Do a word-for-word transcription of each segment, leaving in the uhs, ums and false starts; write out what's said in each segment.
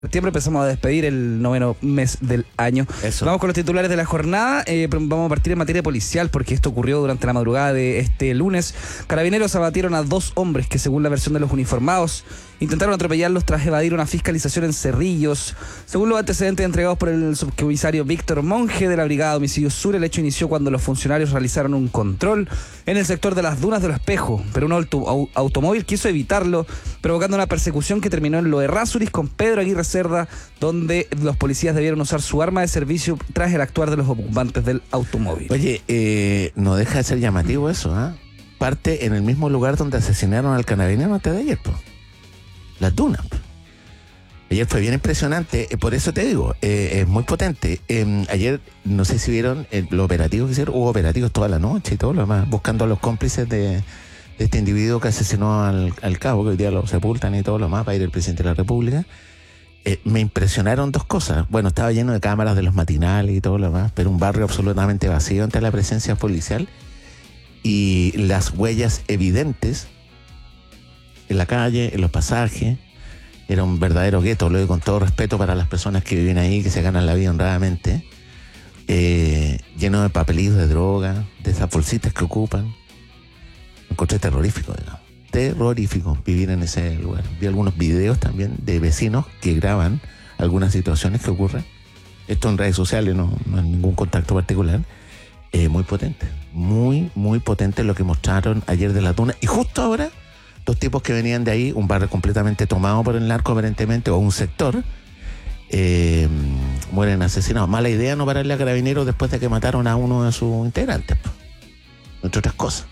Septiembre empezamos a despedir el noveno mes del año. Eso. Vamos con los titulares de la jornada. Eh, vamos a partir en materia policial porque esto ocurrió durante la madrugada de este lunes. Carabineros abatieron a dos hombres que, según la versión de los uniformados, intentaron atropellarlos tras evadir una fiscalización en Cerrillos. Según los antecedentes entregados por el subcomisario Víctor Monge de la Brigada de Homicidios Sur, el hecho inició cuando los funcionarios realizaron un control en el sector de las Dunas de los Espejos, pero un auto, au, automóvil quiso evitarlo, provocando una persecución que terminó en Lo Errázuriz con Pedro Aguirre Cerda, donde los policías debieron usar su arma de servicio tras el actuar de los ocupantes del automóvil. Oye, eh, no deja de ser llamativo eso, ¿ah? ¿eh? Parte en el mismo lugar donde asesinaron al carabinero antes de ayer, pues. Las Dunas. Ayer fue bien impresionante, eh, por eso te digo, eh, es muy potente. Eh, ayer, no sé si vieron eh, los operativos que hicieron, hubo operativos toda la noche y todo lo demás, buscando a los cómplices de, de este individuo que asesinó al, al cabo, que hoy día lo sepultan y todo lo demás, para ir el presidente de la República. Eh, me impresionaron dos cosas. Bueno, estaba lleno de cámaras de los matinales y todo lo demás, pero un barrio absolutamente vacío ante la presencia policial y las huellas evidentes en la calle, en los pasajes. Era un verdadero gueto, lo digo con todo respeto para las personas que viven ahí, que se ganan la vida honradamente, eh, lleno de papelitos de droga, de esas bolsitas que ocupan. Me encontré terrorífico, digamos. Terrorífico vivir en ese lugar. Vi algunos videos también de vecinos que graban algunas situaciones que ocurren. Esto en redes sociales, no, no hay ningún contacto particular. Eh, muy potente, muy, muy potente lo que mostraron ayer de la Duna. Y justo ahora, dos tipos que venían de ahí, un barrio completamente tomado por el narco aparentemente, o un sector, eh, mueren asesinados. Mala idea no pararle a Carabineros después de que mataron a uno de sus integrantes, pues, entre otras cosas.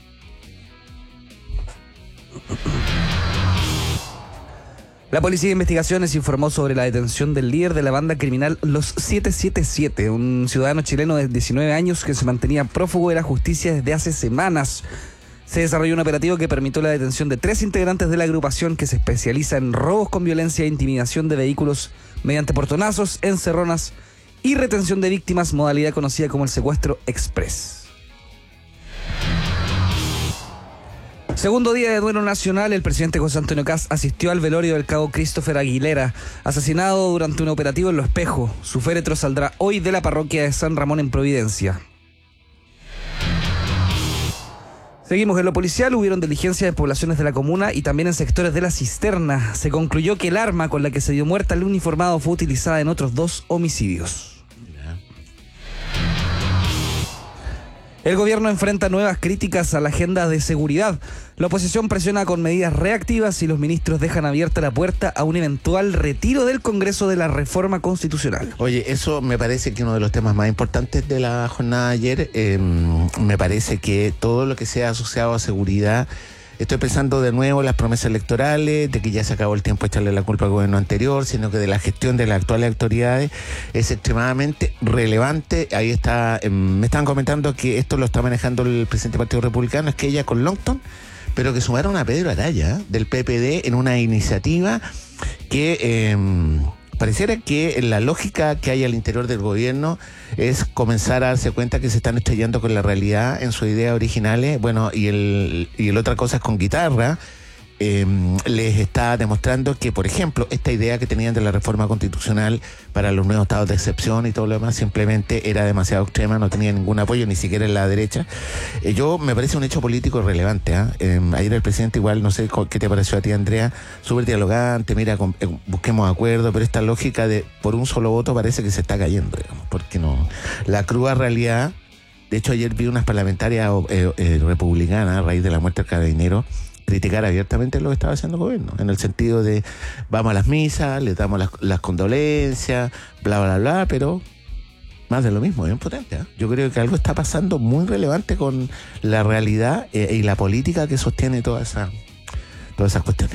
La Policía de Investigaciones informó sobre la detención del líder de la banda criminal Los siete siete siete, un ciudadano chileno de diecinueve años que se mantenía prófugo de la justicia desde hace semanas. Se desarrolló un operativo que permitió la detención de tres integrantes de la agrupación que se especializa en robos con violencia e intimidación de vehículos mediante portonazos, encerronas y retención de víctimas, modalidad conocida como el secuestro express. Segundo día de duelo nacional, el presidente José Antonio Kast asistió al velorio del cabo Christopher Aguilera, asesinado durante un operativo en Lo Espejo. Su féretro saldrá hoy de la parroquia de San Ramón en Providencia. Seguimos en lo policial, hubieron diligencias en poblaciones de la comuna y también en sectores de La Cisterna. Se concluyó que el arma con la que se dio muerte al uniformado fue utilizada en otros dos homicidios. El gobierno enfrenta nuevas críticas a la agenda de seguridad. La oposición presiona con medidas reactivas y los ministros dejan abierta la puerta a un eventual retiro del Congreso de la reforma constitucional. Oye, eso me parece que uno de los temas más importantes de la jornada de ayer, eh, me parece que todo lo que sea asociado a seguridad, estoy pensando de nuevo en las promesas electorales, de que ya se acabó el tiempo de echarle la culpa al gobierno anterior, sino que de la gestión de las actuales autoridades es extremadamente relevante. Ahí está, eh, me estaban comentando que esto lo está manejando el presidente del Partido Republicano, es que ella con Longton, pero que sumaron a Pedro Araya, ¿eh? del P P D, en una iniciativa que eh, pareciera que la lógica que hay al interior del gobierno es comenzar a darse cuenta que se están estrellando con la realidad en sus ideas originales. Bueno, y el y el otra cosa es con guitarra. Eh, les está demostrando que, por ejemplo, esta idea que tenían de la reforma constitucional para los nuevos estados de excepción y todo lo demás simplemente era demasiado extrema, no tenía ningún apoyo, ni siquiera en la derecha. Eh, yo me parece un hecho político relevante. ¿eh? Eh, ayer el presidente igual, no sé qué te pareció a ti, Andrea, súper dialogante, mira, con, eh, busquemos acuerdo, pero esta lógica de por un solo voto parece que se está cayendo, digamos, porque no. La cruda realidad, de hecho ayer vi unas parlamentarias eh, eh, republicanas a raíz de la muerte del carabinero criticar abiertamente lo que estaba haciendo el gobierno, en el sentido de vamos a las misas, le damos las, las condolencias, bla, bla, bla, pero más de lo mismo, es impotente. ¿eh? Yo creo que algo está pasando muy relevante con la realidad eh, y la política que sostiene toda esa, todas esas cuestiones.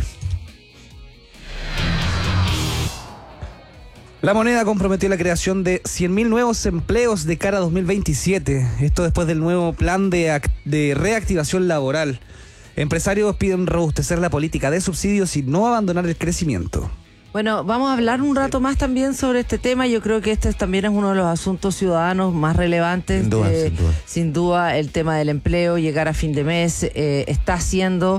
La Moneda comprometió la creación de cien mil nuevos empleos de cara a dos mil veintisiete, esto después del nuevo plan de, de reactivación laboral. Empresarios piden robustecer la política de subsidios y no abandonar el crecimiento. Bueno, vamos a hablar un rato más también sobre este tema. Yo creo que este también es uno de los asuntos ciudadanos más relevantes. Sin duda, eh, sin duda. Sin duda, el tema del empleo, llegar a fin de mes, eh, está siendo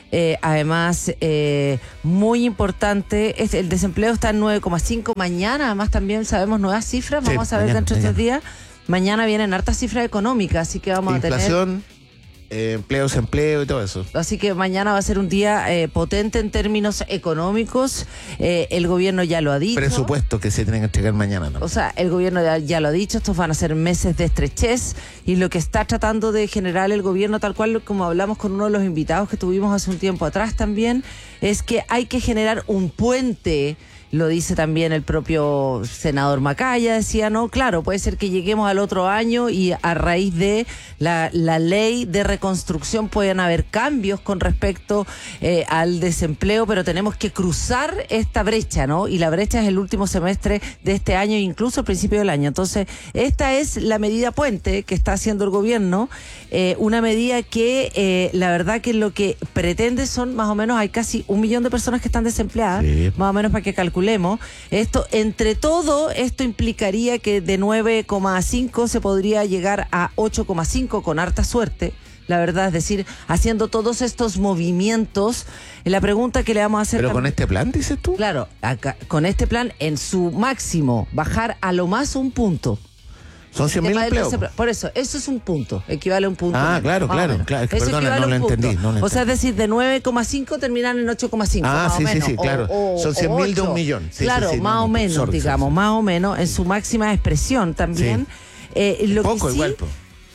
Eh, además, eh, muy importante, es, el desempleo está en nueve coma cinco mañana, además también sabemos nuevas cifras, vamos Sí, a ver mañana, dentro de estos mañana. días. Mañana vienen hartas cifras económicas, así que vamos a tener... Inflación, eh, empleo, desempleo y todo eso. Así que mañana va a ser un día eh, potente en términos económicos. Eh, el gobierno ya lo ha dicho. Presupuesto que se tienen que entregar mañana, ¿no? O sea, el gobierno ya, ya lo ha dicho, estos van a ser meses de estrechez y lo que está tratando de generar el gobierno, tal cual como hablamos con uno de los invitados que tuvimos hace un tiempo atrás también, es que hay que generar un puente. Lo dice también el propio senador Macaya, decía, no, claro, puede ser que lleguemos al otro año y a raíz de la, la ley de reconstrucción pueden haber cambios con respecto eh, al desempleo, pero tenemos que cruzar esta brecha, ¿no? Y la brecha es el último semestre de este año, incluso el principio del año. Entonces, esta es la medida puente que está haciendo el gobierno, eh, una medida que eh, la verdad que lo que pretende son más o menos, hay casi un millón de personas que están desempleadas, Sí. más o menos para que calculemos. Esto, entre todo, esto implicaría que de nueve coma cinco se podría llegar a ocho coma cinco con harta suerte. La verdad, es decir, haciendo todos estos movimientos, la pregunta que le vamos a hacer... Pero tam- con este plan, dices tú. Claro, acá, con este plan, en su máximo, bajar a lo más un punto. Son cien mil Tema del empleos. desempleo. Por eso, eso es un punto, equivale a un punto. Ah, menos, claro, más o claro, menos. claro, es que Eso perdona, equivale no a un lo punto. entendí, no lo O sea, es entendí. decir, de nueve coma cinco terminan en ocho coma cinco. Ah, más sí, o sí, menos. sí, claro. O- o- Son cien mil de o un ocho. millón. Sí, claro, sí, sí, más no, o no, menos, sorry, digamos, sorry. más o menos, en su máxima expresión también. Eh, lo Poco que sí, igual, po.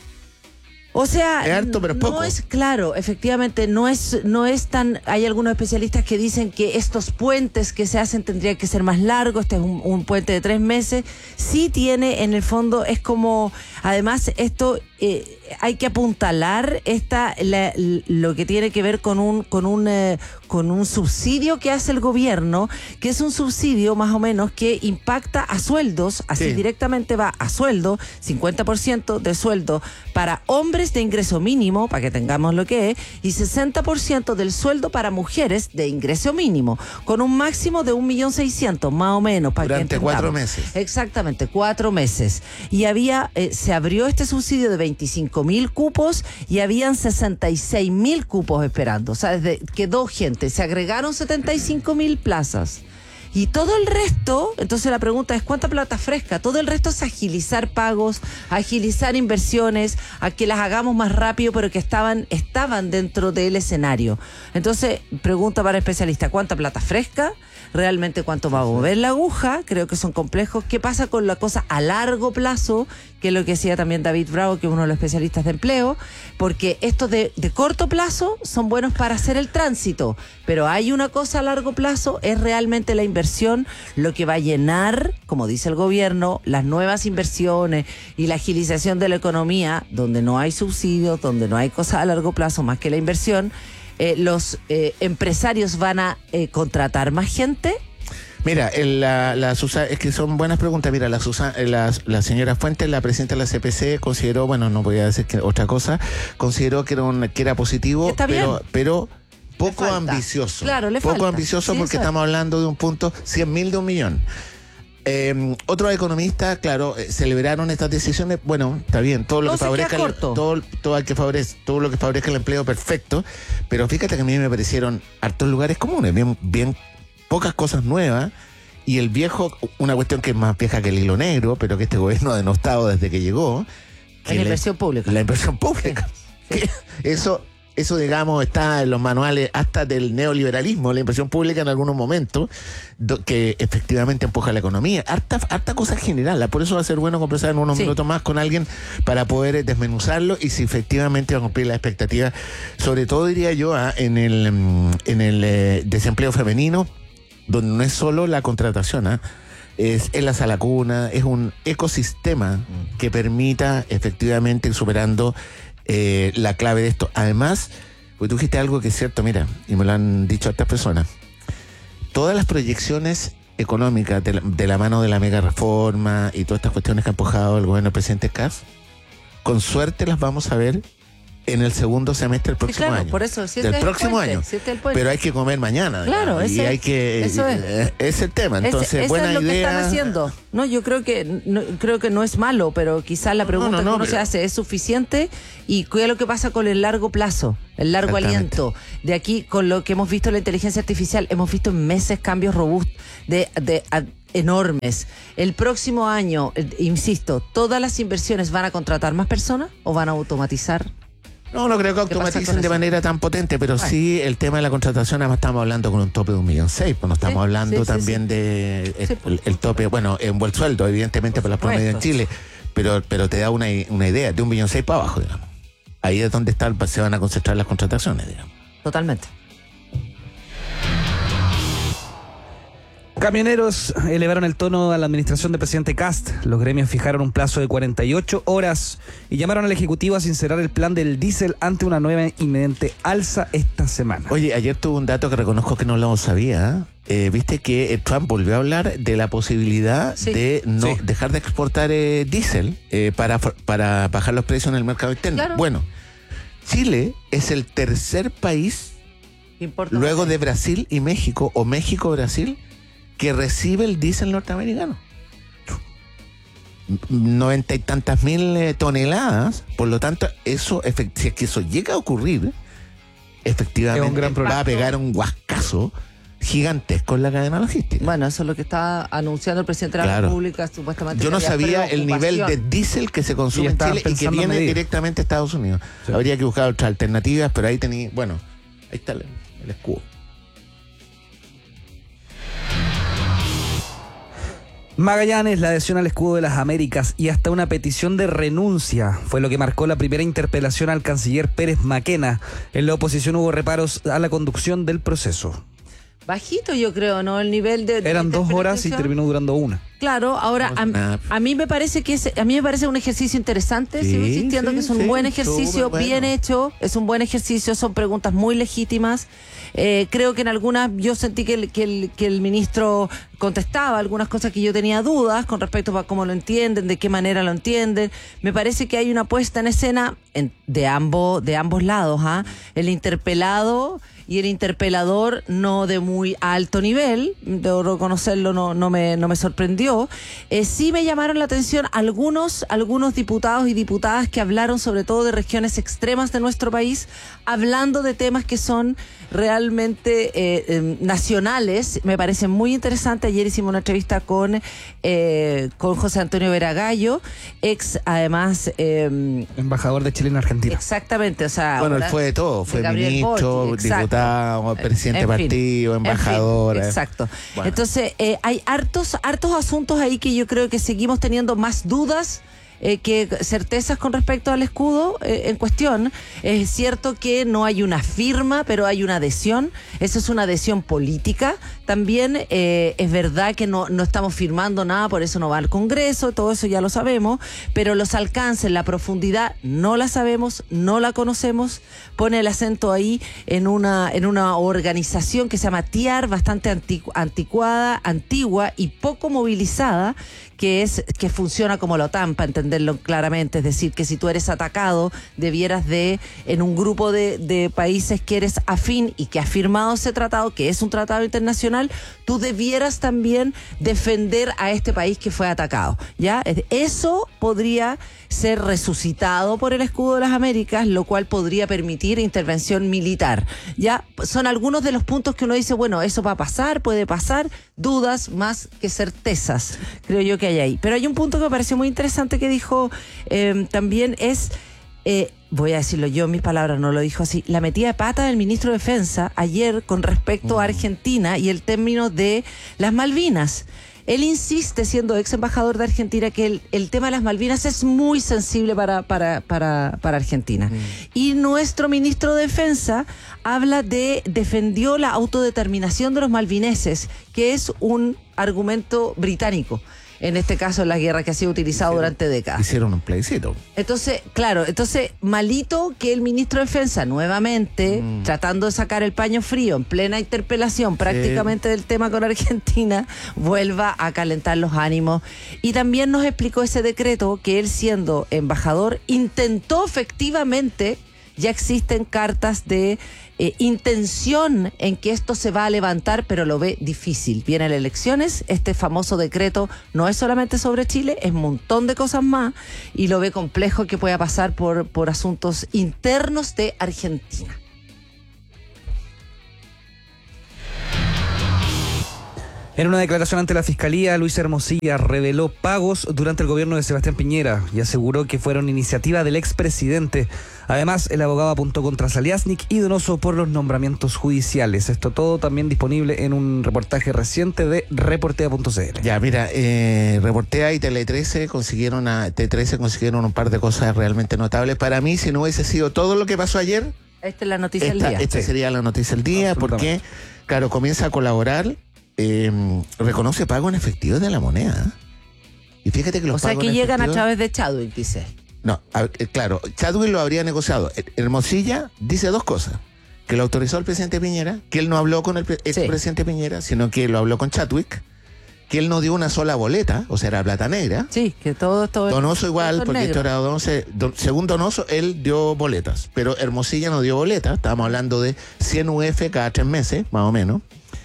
o sea, Es harto, pero es no poco. es claro, efectivamente, no es, no es tan. Hay algunos especialistas que dicen que estos puentes que se hacen tendrían que ser más largos. Este es un, un puente de tres meses. Sí tiene, en el fondo, es como. Además, esto eh, hay que apuntalar esta la, lo que tiene que ver con un con un eh, con un subsidio que hace el gobierno, que es un subsidio más o menos que impacta a sueldos, así Sí. directamente va a sueldo, cincuenta por ciento de sueldo para hombres de ingreso mínimo, para que tengamos lo que es, y sesenta por ciento del sueldo para mujeres de ingreso mínimo, con un máximo de un millón seiscientos, más o menos. Para Durante que entendamos. cuatro meses. Exactamente, cuatro meses. Y había, eh, se abrió este subsidio de veinticinco mil cupos y habían sesenta y seis mil cupos esperando. O sea, desde, quedó gente, se agregaron setenta y cinco mil plazas. Y todo el resto, entonces la pregunta es, ¿cuánta plata fresca? Todo el resto es agilizar pagos, agilizar inversiones, a que las hagamos más rápido, pero que estaban, estaban dentro del escenario. Entonces, pregunta para especialista, ¿cuánta plata fresca? ¿Realmente cuánto va a mover la aguja? Creo que son complejos. ¿Qué pasa con la cosa a largo plazo? Que es lo que decía también David Bravo, que es uno de los especialistas de empleo, porque estos de, de corto plazo son buenos para hacer el tránsito, pero hay una cosa a largo plazo, es realmente la inversión lo que va a llenar, como dice el gobierno, las nuevas inversiones y la agilización de la economía, donde no hay subsidios, donde no hay cosas a largo plazo más que la inversión. Eh, los eh, empresarios van a eh, contratar más gente. Mira, el- la, la Susa- es que son buenas preguntas. Mira, la, Susa- eh, la, la señora Fuentes, la presidenta de la C P C, consideró, bueno, no voy a decir que otra cosa, consideró que era, un, que era positivo, Está bien. pero, pero poco Le falta. ambicioso. Claro, le poco falta. ambicioso Sí, porque eso es. estamos hablando de un punto, cien mil de un millón. Eh, otros economistas, claro, eh, celebraron estas decisiones. Bueno, está bien, todo lo Todo que se queda favorezca el- corto. todo, todo, hay que favorece, todo lo que favorezca el empleo, perfecto. Pero fíjate que a mí me parecieron hartos lugares comunes, bien, bien pocas cosas nuevas. Y el viejo, una cuestión que es más vieja que el hilo negro, pero que este gobierno ha denostado desde que llegó. que En la la- inversión pública. La inversión pública. Que Eso, eso, digamos, está en los manuales hasta del neoliberalismo, la inversión pública en algunos momentos, do- que efectivamente empuja la economía. Harta, harta cosa general. Por eso va a ser bueno conversar en unos Sí. minutos más con alguien para poder eh, desmenuzarlo y si efectivamente va a cumplir las expectativas, sobre todo diría yo, ah, en el, mm, en el eh, desempleo femenino, donde no es solo la contratación, ¿ah? es, es la sala cuna, es un ecosistema que permita efectivamente ir superando eh, la clave de esto. Además, pues tú dijiste algo que es cierto, mira, y me lo han dicho otras personas. Todas las proyecciones económicas de la, de la mano de la mega reforma y todas estas cuestiones que ha empujado el gobierno del presidente Kass, con suerte las vamos a ver en el segundo semestre del Sí, próximo claro, año. por eso, si este del es el próximo puente, año. si este es el puente. Pero hay que comer mañana. Claro, digamos, y ese- hay que eso es. eh, es el tema. Entonces, Ese- eso buena es lo idea. que están haciendo. No, yo creo que no, creo que no es malo, pero quizás la pregunta no, no, que uno pero- se hace es suficiente y qué es lo que pasa con el largo plazo, el largo Exactamente. aliento. De aquí, con lo que hemos visto en la inteligencia artificial, hemos visto en meses cambios robustos de, de a- enormes. El próximo año, eh, insisto, ¿todas las inversiones van a contratar más personas o van a automatizar? No, no creo que ¿Qué pasa automaticen con de eso? manera tan potente, pero sí el tema de la contratación, además estamos hablando con un tope de un millón seis, pues no estamos Sí, hablando sí, sí, también sí. de el, Sí, el- el tope, bueno, en buen sueldo, evidentemente, por, la supuesto. promedio en Chile, pero, pero te da una, una idea, de un millón seis para abajo, digamos. Ahí es donde está, se van a concentrar las contrataciones, digamos. Totalmente. Camioneros elevaron el tono a la administración del presidente Kast. Los gremios fijaron un plazo de cuarenta y ocho horas y llamaron al Ejecutivo a sincerar el plan del diésel ante una nueva inminente alza esta semana. Oye, ayer tuve un dato que reconozco que no lo sabía. Eh, Viste que eh, Trump volvió a hablar de la posibilidad Sí. de no Sí. dejar de exportar eh, diésel eh, para, para bajar los precios en el mercado interno. Claro. Bueno, Chile es el tercer país Importa luego más. de Brasil y México, o México-Brasil, que recibe el diésel norteamericano. Noventa y tantas mil eh, toneladas, por lo tanto, eso, efect- si es que eso llega a ocurrir, efectivamente Es un gran va problema. a pegar un guascazo gigantesco en la cadena logística. Bueno, eso es lo que está anunciando el presidente de la Claro. República, supuestamente. Yo no que había sabía el nivel de preocupación. diésel que se consume Y en estaban Chile y que pensando viene medir. directamente a Estados Unidos. Sí. Habría que buscar otras alternativas, pero ahí tenía, bueno, ahí está el, el escudo. Magallanes, la adhesión al escudo de las Américas y hasta una petición de renuncia fue lo que marcó la primera interpelación al canciller Pérez Maquena. En la oposición hubo reparos a la conducción del proceso. Bajito, yo creo, ¿no? El nivel de. de Eran dos horas y interpretación. terminó durando una. Claro, ahora a, Ah. a mí me parece que es, a mí me parece un ejercicio interesante, Sí, sigo insistiendo sí, que es un sí, buen ejercicio, súper bueno. bien hecho, es un buen ejercicio, son preguntas muy legítimas. Eh, creo que en algunas yo sentí que el, que, el, que el ministro contestaba algunas cosas que yo tenía dudas con respecto a cómo lo entienden, de qué manera lo entienden. Me parece que hay una puesta en escena en- de ambos de ambos lados, ¿ah? El interpelado y el interpelador no de muy alto nivel, debo reconocerlo, no, no me, no me sorprendió. Eh, sí me llamaron la atención algunos, algunos diputados y diputadas que hablaron sobre todo de regiones extremas de nuestro país, hablando de temas que son realmente eh, eh, nacionales. Me parece muy interesante. Ayer hicimos una entrevista con, eh, con José Antonio Veragallo, ex además... Eh, Embajador de Chile en Argentina. exactamente, o sea... Bueno, él ahora- fue de todo, fue Gabriel ministro, Boric, exacto. diputado, presidente de En fin, partido, en fin, embajador. eh. exacto. Bueno. Entonces, eh, hay hartos, hartos asuntos ahí que yo creo que seguimos teniendo más dudas eh, que certezas con respecto al escudo eh, en cuestión. Es cierto que no hay una firma, pero hay una adhesión. Esa es una adhesión política. También eh, es verdad que no, no estamos firmando nada, por eso no va al Congreso, todo eso ya lo sabemos, pero los alcances, la profundidad, no la sabemos, no la conocemos. Pone el acento ahí en una, en una organización que se llama T I A R, bastante anticu- anticuada, antigua y poco movilizada, que es que funciona como la OTAN, para entenderlo claramente. Es decir, que si tú eres atacado, debieras de, en un grupo de, de países que eres afín y que ha firmado ese tratado, que es un tratado internacional, tú debieras también defender a este país que fue atacado. ¿Ya? Es- Eso podría ser resucitado por el escudo de las Américas, lo cual podría permitir intervención militar. Ya son algunos de los puntos que uno dice, bueno, eso va a pasar, puede pasar, dudas más que certezas, creo yo que hay ahí. Pero hay un punto que me pareció muy interesante que dijo eh, también es, eh, voy a decirlo yo, en mis palabras, no lo dijo así, la metida de pata del ministro de Defensa ayer con respecto a Argentina y el término de las Malvinas. Él insiste, siendo ex embajador de Argentina, que el, el tema de las Malvinas es muy sensible para, para, para, para Argentina. Mm. Y nuestro ministro de Defensa habla de, defendió la autodeterminación de los malvineses, que es un argumento británico. En este caso, en la guerra que ha sido utilizado Hicieron- durante décadas. Hicieron un plebiscito. Entonces, claro, entonces, malito que el ministro de Defensa, nuevamente, Mm. tratando de sacar el paño frío en plena interpelación prácticamente del tema con Argentina, vuelva a calentar los ánimos. Y también nos explicó ese decreto que él, siendo embajador, intentó efectivamente ya existen cartas de eh, intención en que esto se va a levantar, pero lo ve difícil. Vienen elecciones, este famoso decreto no es solamente sobre Chile, es un montón de cosas más, y lo ve complejo que pueda pasar por, por asuntos internos de Argentina. En una declaración ante la Fiscalía, Luis Hermosilla reveló pagos durante el gobierno de Sebastián Piñera y aseguró que fueron iniciativa del expresidente. Además, el abogado apuntó contra Saliasnik y Donoso por los nombramientos judiciales. Esto todo también disponible en un reportaje reciente de reportea punto c l. Ya, mira, eh, Reportea y Tele trece consiguieron, a, T trece consiguieron un par de cosas realmente notables. Para mí, si no hubiese sido todo lo que pasó ayer, esta es la noticia esta, del día. Esta sí. sería la noticia del día, porque, claro, comienza a colaborar. Eh, reconoce pago en efectivo de la moneda. Y fíjate que los O sea pagos que en llegan efectivo, a través de Chadwick, dice. No, a, eh, claro, Chadwick lo habría negociado. Hermosilla dice dos cosas: que lo autorizó el presidente Piñera, que él no habló con el pre- expresidente sí. Piñera, sino que lo habló con Chadwick, que él no dio una sola boleta, o sea, era plata negra. Sí, que todo esto es Donoso igual, todo porque negro. esto era Donoso, don, según Donoso, él dio boletas, pero Hermosilla no dio boletas. Estábamos hablando de cien U F cada tres meses, más o menos.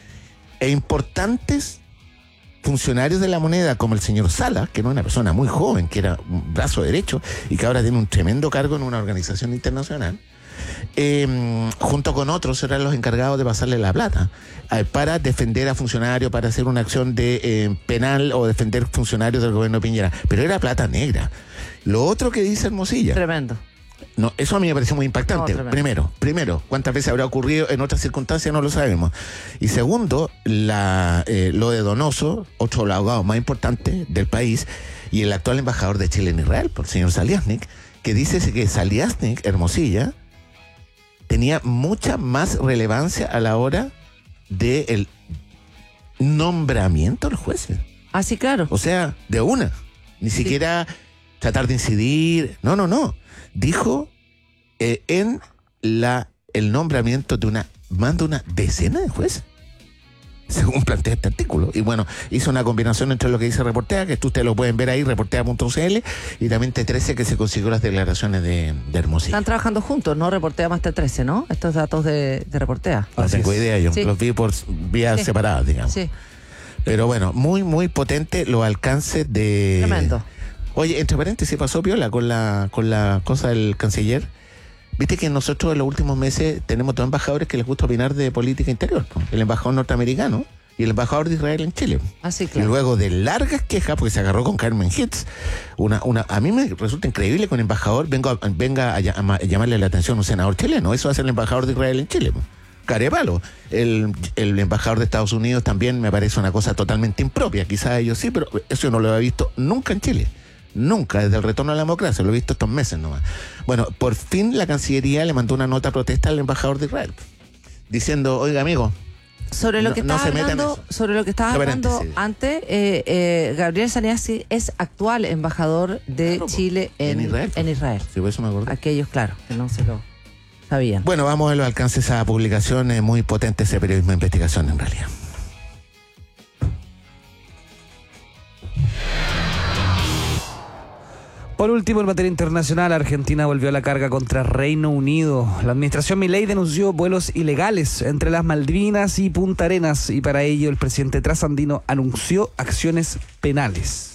E importantes funcionarios de la moneda, como el señor Sala, que no es una persona muy joven, que era un brazo derecho y que ahora tiene un tremendo cargo en una organización internacional, eh, junto con otros eran los encargados de pasarle la plata eh, para defender a funcionarios, para hacer una acción de eh, penal o defender funcionarios del gobierno de Piñera. Pero era plata negra. Lo otro que dice Hermosilla... Tremendo. No, eso a mí me pareció muy impactante. No, primero, primero, ¿cuántas veces habrá ocurrido en otras circunstancias? No lo sabemos. Y segundo, la, eh, lo de Donoso, otro de los abogados más importantes del país, y el actual embajador de Chile en Israel, por el señor Saliasnik, que dice que Saliasnik, Hermosilla, tenía mucha más relevancia a la hora del nombramiento de los jueces. Ah, sí, claro. O sea, de una. Ni Sí. siquiera tratar de incidir. No, no, no. Dijo eh, en la el nombramiento de una más de una decena de jueces, según plantea este artículo. Y bueno, hizo una combinación entre lo que dice Reportea, que ustedes lo pueden ver ahí, reportea punto c l, y también T trece, que se consiguió las declaraciones de, de Hermosilla. Están trabajando juntos, ¿no? Reportea más T trece, ¿no? Estos datos de, de Reportea. No Así tengo es. idea, yo Sí. los vi por vías Sí. separadas, digamos. Sí, Pero bueno, muy, muy potente los alcances de... tremendo. Oye, entre paréntesis, pasó piola con la, con la cosa del canciller. Viste que nosotros en los últimos meses tenemos dos embajadores que les gusta opinar de política interior, ¿no? El embajador norteamericano y el embajador de Israel en Chile. Ah, sí, Y claro. luego de largas quejas, porque se agarró con Carmen Hitz, una, una, a mí me resulta increíble que un embajador venga, a- venga a, ll- a llamarle la atención a un senador chileno. Eso hace el embajador de Israel en Chile. Carepalo. El, el embajador de Estados Unidos también me parece una cosa totalmente impropia. Quizás ellos sí, pero eso yo no lo he visto nunca en Chile. Nunca, desde el retorno a la democracia, lo he visto estos meses nomás. Bueno, por fin la Cancillería le mandó una nota de protesta al embajador de Israel, diciendo, oiga amigo, Sobre lo que no- no estabas se meta en hablando, eso. sobre lo que estabas Entre hablando paréntesis. antes, eh, eh, Gabriel Saliasnik es actual embajador de Claro, po. Chile en, En Israel, po. en Israel. sí, por eso me acuerdo. Aquellos, claro, que no se lo sabían. Bueno, vamos a ver los alcances de esa publicación, es muy potente ese periodismo de investigación en realidad. Por último, en materia internacional, Argentina volvió a la carga contra Reino Unido. La administración Milei denunció vuelos ilegales entre las Malvinas y Punta Arenas, y para ello el presidente trasandino anunció acciones penales.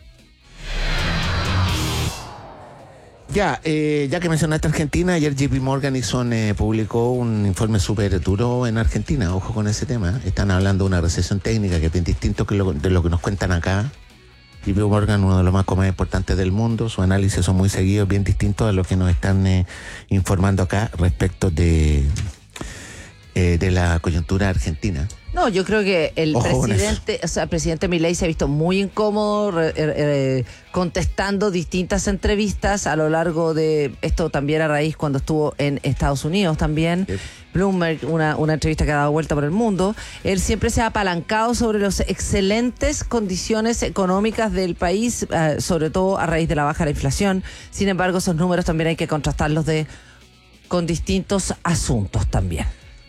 Ya, eh, ya que mencionaste Argentina, ayer J P Morgan hizo, eh, publicó un informe súper duro en Argentina. Ojo con ese tema. Están hablando de una recesión técnica que es bien distinto que lo, de lo que nos cuentan acá. J P Morgan, uno de los más más importantes del mundo, sus análisis son muy seguidos, bien distintos a lo que nos están eh, informando acá respecto de, eh, de la coyuntura argentina. No, yo creo que el Ojo con presidente, o sea, el presidente Milei se ha visto muy incómodo re- eh, contestando distintas entrevistas a lo largo de esto, también a raíz cuando estuvo en Estados Unidos también. Sí. Bloomberg, una, una entrevista que ha dado vuelta por el mundo. Él siempre se ha apalancado sobre las excelentes condiciones económicas del país, eh, sobre todo a raíz de la baja de la inflación. Sin embargo, esos números también hay que contrastarlos de, con distintos asuntos también.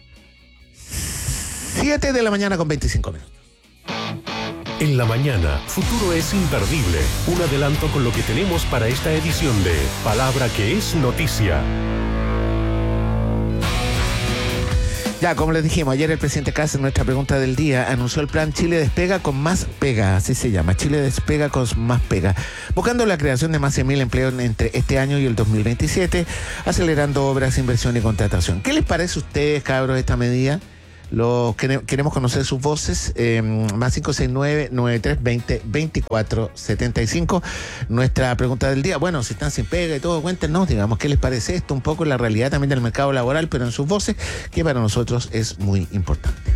siete de la mañana con veinticinco minutos. En la mañana, Futuro es imperdible. Un adelanto con lo que tenemos para esta edición de Palabra que es noticia. Ya, como les dijimos, ayer el presidente Kast, en nuestra pregunta del día, anunció el plan Chile Despega con más pega, así se llama, Chile Despega con más pega, buscando la creación de más de cien mil empleos entre este año y el dos mil veintisiete, acelerando obras, inversión y contratación. ¿Qué les parece a ustedes, cabros, esta medida? Lo, queremos conocer sus voces, eh, más cinco seis nueve, nueve tres dos cero, veinticuatro setenta y cinco. Nuestra pregunta del día, bueno, si están sin pega y todo, cuéntenos, digamos, ¿qué les parece esto? Un poco la realidad también del mercado laboral, pero en sus voces, que para nosotros es muy importante.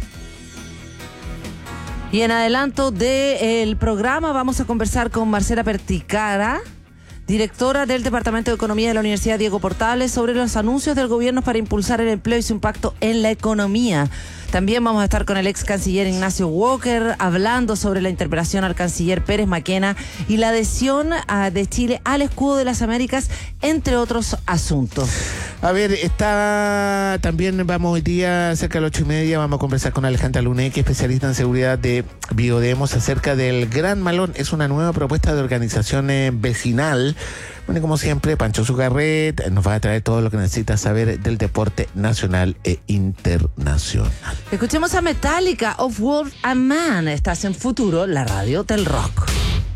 Y en adelanto del programa vamos a conversar con Marcela Perticara, directora del Departamento de Economía de la Universidad Diego Portales, sobre los anuncios del gobierno para impulsar el empleo y su impacto en la economía. También vamos a estar con el ex canciller Ignacio Walker hablando sobre la interpelación al canciller Pérez Maquena y la adhesión a, de Chile al escudo de las Américas, entre otros asuntos. A ver, está también, vamos hoy día cerca de las ocho y media, vamos a conversar con Alejandra Luneque, especialista en seguridad de Biodemos, acerca del Gran Malón. Es una nueva propuesta de organización eh, vecinal. Bueno, y como siempre, Pancho Zugarret nos va a traer todo lo que necesita saber del deporte nacional e internacional. Escuchemos a Metallica, Of Wolf and Man. Estás en Futuro, la radio del rock.